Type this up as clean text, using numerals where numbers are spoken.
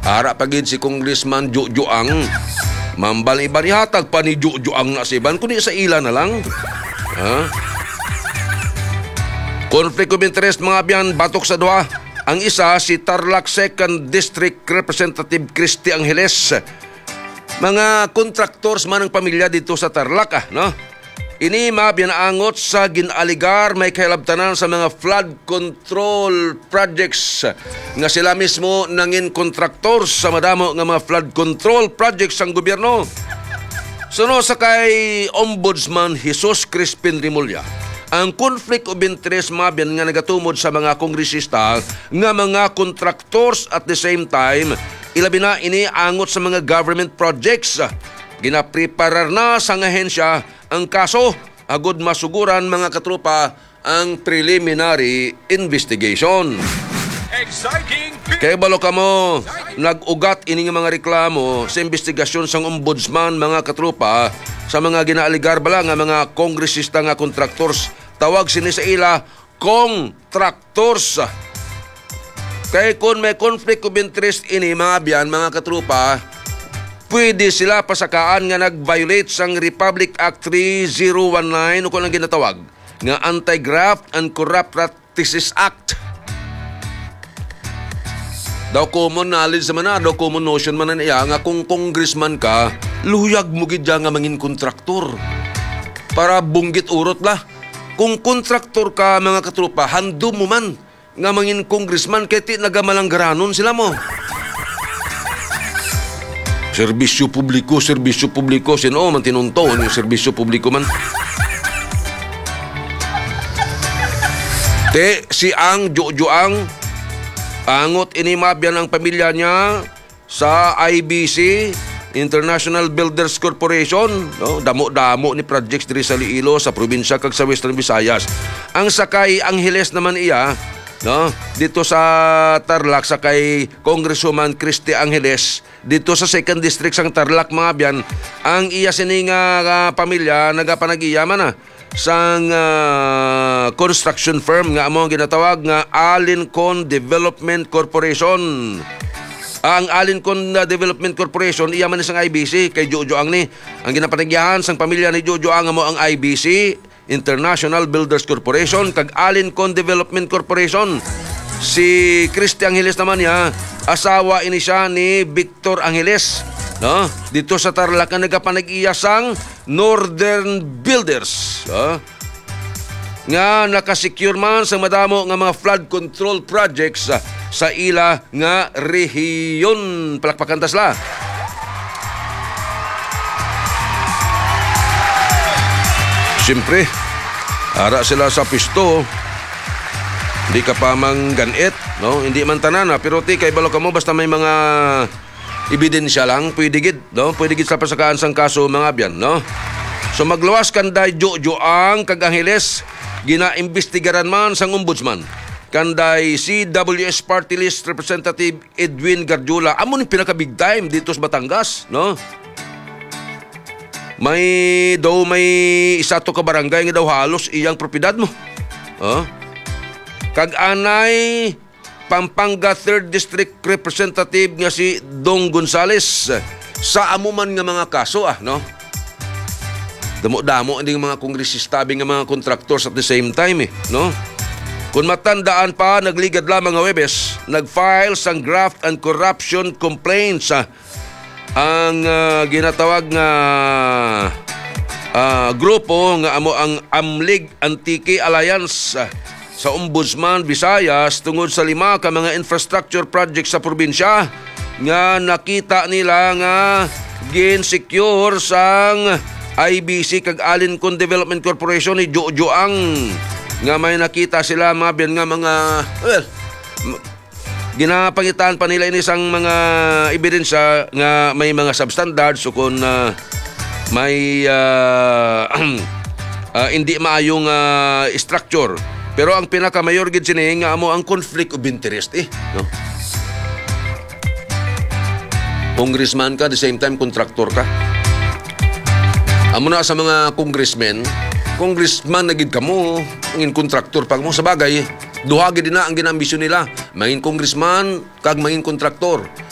Ara pagid si Congressman Jojo Ang. Mambal iba ni hatag pa ni Jojo Ang na si Iban, kundi sa ila na lang. Ha? Conflict of interest mga biyan, batok sa duha. Ang isa si Tarlac 2nd District Representative Christy Angeles. Mga contractors man ang pamilya dito sa Tarlac, no? Ini mabinaangot sa ginaligar may kailabtanan sa mga flood control projects nga sila mismo nangin contractors sa madamo nga mga flood control projects ang gobyerno. Suno sa kay Ombudsman Jesus Crispin Rimulya, ang conflict of interest mabiyan nga nagatumod sa mga kongresista nga mga contractors at the same time ilabi na iniangot sa mga government projects. Ginapreparar na sa ahensya ang kaso agud masuguran mga katropa ang preliminary investigation. Exciting! Kaya balo ka mo, nag-ugat ini nga mga reklamo sa investigasyon sang ombudsman mga katropa sa mga ginaaligar bala nga mga kongresista nga contractors. Tawag sini sa ila contractors. Kaya kung may conflict of interest ini mga biyan mga katropa, pwede sila pasakaan nga nag-violate sang Republic Act 3019 o kung ang ginatawag nga Anti-Graft and Corrupt Practices Act. Daw common knowledge man na, daw common notion man na niya nga kung congressman ka, luyag mo gid nga mangin kontraktor. Para bunggit urot la. Kung kontraktor ka mga katropa, hando mo man nga mangin congressman kaya ti nagamalanggaranon sila mo. Serbisyo publiko, sino man tinunton yung serbisyo publiko man. Si Ang, Jojo Ang, angot inimabyan ang pamilya niya sa IBC, International Builders Corporation, no? Damo-damo ni projects diri sa Iloilo, sa probinsya kag sa Western Visayas. Ang sakay Angeles naman iya, no? Dito sa Tarlac sakay Congresswoman Christy Angeles dito sa 2nd District sang Tarlac mga biyan. Ang iya sininga pamilya nagapanag-iyaman na sang construction firm nga amo ginatawag nga Alincon Development Corporation. Ang Alincon Development Corporation iya man sang IBC kay Jojo Ang ni. Ang ginapanagyahan sang pamilya ni Jojo Ang amo ang IBC, International Builders Corporation kag Alincon Development Corporation. Si Christy Angeles naman niya, asawa ini siya ni Victor Angeles, no? Dito sa Tarlac ang nagapanag-iyasang Northern Builders, nga nakasecure man sa madamo nga mga flood control projects sa ila nga rehiyon. Palakpakan tasla. Siyempre, ara sila sa pisto. Hindi ka pa mang ganit, no? Hindi man tanana, pero ti kay balo ka mo basta may mga ebidensya lang, pwede gid, no? Pwede gid sa pasakaan sang kaso mga biyan, no? So magluwas kanday Jojo Ang kag Angeles, ginaimbestigaran man sang ombudsman. Kanday CWS Party List Representative Edwin Garjula, amo ni pinaka big time dito sa Batangas, no? May isa to ka barangay nga daw halos iyang propiedad mo. Kag anay Pampanga 3rd District Representative nga si Dong Gonzales sa amuman nga mga kaso no? Damo-damo ang mga kongresista nga mga contractors at the same time no? Kung matandaan pa, nagligad lamang nga Webes, nag-file sang graft and corruption complaints ang ginatawag nga grupo nga amo ang Amlig Antique Alliance sa Ombudsman Visayas tungod sa 5 ka mga infrastructure projects sa probinsya nga nakita nila nga gin-secure sang IBC kag Alincon Development Corporation ni Jojo Ang nga may nakita sila nga mga ginapangitan pa nila ini sang mga ebidensya nga may mga substandards o kung may hindi maayong structure. Pero ang pinakamayor gid sini nga amo ang conflict of interest no? Congressman ka, the same time contractor ka. Amo na sa mga congressman nagid kamo, ngin contractor pa mo sa bagay. Duha gid na ang ginambisyon nila, mangin congressman kag mangin contractor.